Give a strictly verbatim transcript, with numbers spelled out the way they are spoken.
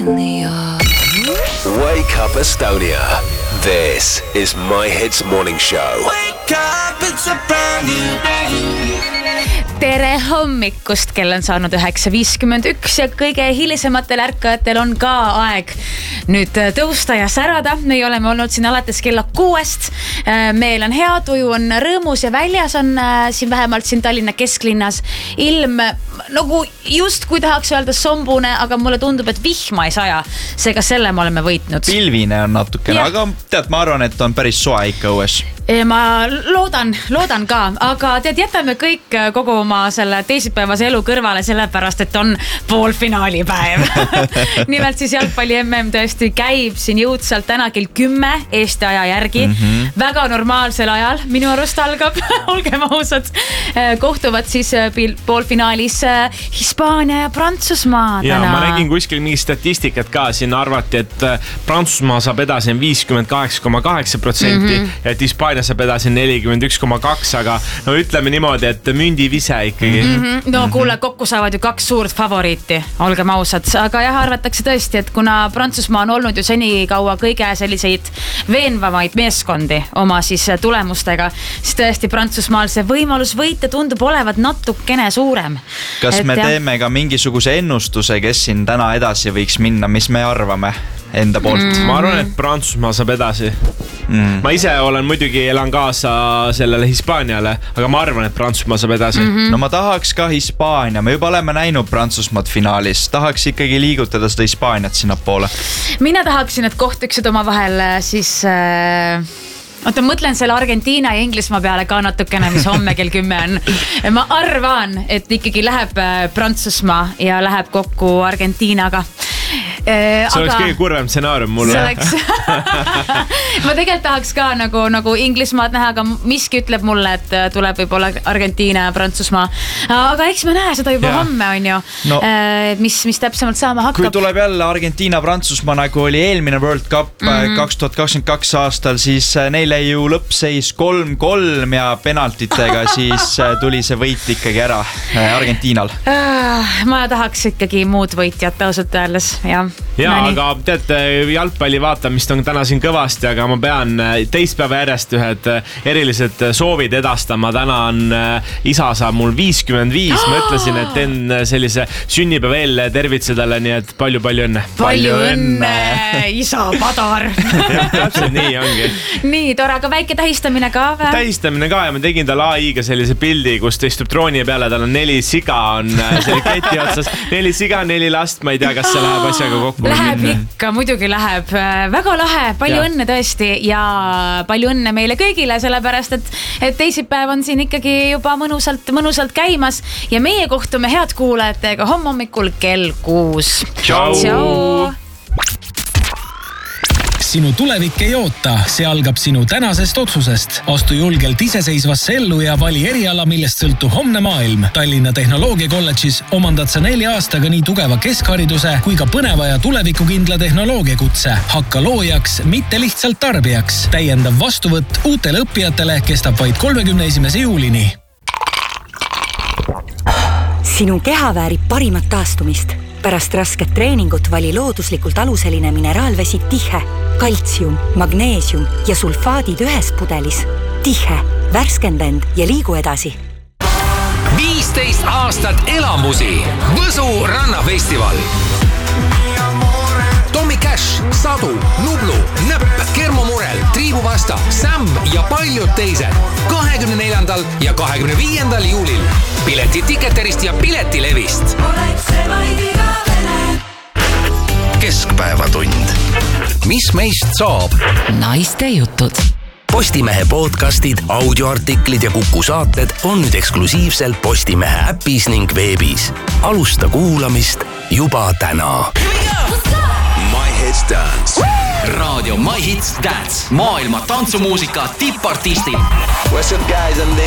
Wake up Estonia. This is My Hits Morning Show. Wake up, it's a brand new day. Tere hommikust, kell on saanud üheksa viiskümmend üks ja kõige hilisematel ärkajatel on ka aeg nüüd tõusta ja särada. Me oleme olnud siin alates kella kuuest. Meil on hea, tuju on rõõmus ja väljas on siin vähemalt siin Tallinna kesklinnas ilm nagu just kui tahaks öelda sombune, aga mulle tundub, et vihma ei saja. Seega selle me oleme võitnud. Pilvine on natukene, aga tead, ma arvan, et on päris soe ikka õues. Ma loodan, loodan ka, aga tead, jätame kõik kogu oma selle teisipäevase elu kõrvale, sellepärast, et on poolfinaalipäev. Nimelt siis jalgpalli M M tõesti käib siin jõudsalt täna kell kümme Eesti aja järgi. Mm-hmm. Väga normaalsel ajal minu arust algab, olgem ausad. Kohtuvad siis poolfinaalis Hispaania ja Prantsusmaa täna. Ja ma nägin kuskil mingi statistikat ka, siin arvati, et Prantsusmaa saab edasi viiskümmend kaheksa koma kaheksa protsenti mm-hmm. ja et Hispaania saab edasi nelikümmend üks koma kaks, aga no ütleme niimoodi, et mündi vise ikkagi. Mm-hmm. No kuule, kokku saavad ju kaks suurt favoriiti, olgem ausad. Aga jah, arvatakse tõesti, et kuna Prantsusmaa on olnud ju seni kaua kõige selliseid veenvamaid meeskondi oma siis tulemustega, siis tõesti Prantsusmaal see võimalus võita tundub olevat natukene suurem. Kas et me teeme ka mingisuguse ennustuse, kes siin täna edasi võiks minna, mis me arvame enda poolt? Mm. Ma arvan, et Prantsusmaa saab edasi. Mm. Ma ise olen muidugi elan kaasa sellele Hispaaniale, aga ma arvan, et Prantsusmaa saab edasi. Mm-hmm. No ma tahaks ka Hispaania, me juba oleme näinud Prantsusmaad finaalis, tahaks ikkagi liigutada seda Hispaaniat sinna poole. Mina tahaksin, et kohtuksid oma vahel siis... Äh... Oota, mõtlen selle Argentiina ja Inglismaa peale ka natukene, mis homme kell kümme on. Ma arvan, et ikkagi läheb Prantsusmaa ja läheb kokku Argentiinaga. See aga... oleks kõige kurvem stsenaarium mulle. Oleks... ma tegelikult tahaks ka nagu, nagu Inglismaad näha, aga miski ütleb mulle, et tuleb võib-olla Argentiina ja Prantsusmaa. Aga eks me näe seda juba ja. Homme on ju, no. mis, mis täpsemalt saama hakkab. Kui tuleb jälle Argentiina-Prantsusmaa, nagu oli eelmine World Cup mm-hmm. kaks tuhat kakskümmend kaks aastal, siis neile ju lõppseis kolm kolm ja penaltitega siis tuli see võit ikkagi ära Argentiinal. Ma tahaks ikkagi muud võitjat ausalt öeldes, jah. Ja, Nani. Aga teate, jalgpalli vaatamist on täna siin kõvasti, aga ma pean teispäeva järjest ühed erilised soovid edastama. Täna on isa saab mul viiskümmend viis. Ma ütlesin, et teen sellise sünnipäeva eel tervitsedale, nii et palju-palju õnne. Palju õnne, isa Padar. Täpselt nii ongi. Nii, tore, aga väike tähistamine ka või? Tähistamine ka ja ma tegin tal A I-ga sellise pildi, kus ta istub trooni peale, tal on neli siga, on selle keti otsas, neli siga, neli last, ma ei tea, kas see läheb asjaga kokku. Läheb ikka, muidugi läheb. Väga lahe, palju ja. Õnne tõesti ja palju õnne meile kõigile, sellepärast, et, et teisipäev on siin ikkagi juba mõnusalt, mõnusalt käimas ja meie kohtume head kuulajatega homme hommikul kell kuus. Tšau! Tšau! Sinu tulevik ei oota, see algab sinu tänasest otsusest. Astu julgelt iseseisvasse ellu ja vali eriala, millest sõltub homne maailm. Tallinna Tehnoloogiakolledžis omandad sa nelja aastaga nii tugeva keskhariduse kui ka põneva ja tulevikukindla tehnoloogiakutse. Hakka loojaks, mitte lihtsalt tarbijaks. Täiendav vastuvõtt uutele õppijatele kestab vaid kolmekümne esimese juulini. Sinu keha väärib parimat taastumist. Pärast rasket treeningut vali looduslikult aluseline mineraalvesi Tihe. Kaltsium, magneesium ja sulfaadid ühes pudelis. Tihe, värskenda end ja liigu edasi. viisteist aastat elamusi. Võsu rannafestival. Tommy Cash, Sadu, Nublu, Nõpp, Kermo Murel, Triibu Vasta, Sam ja paljud teised. kahekümne neljandal ja kahekümne viiendal juulil. Pileti Ticketerist ja Piletilevist. Keskpäevatund. Mis meist saab? Naiste jutud. Postimehe podcastid, audioartiklid ja Kuku saated on nüüd eksklusiivselt Postimehe äpis ning veebis. Alusta kuulamist juba täna. My Hits Dance. Raadio My Hits Dance. Maailma tantsumuusika tippartistid. What's up guys, I'm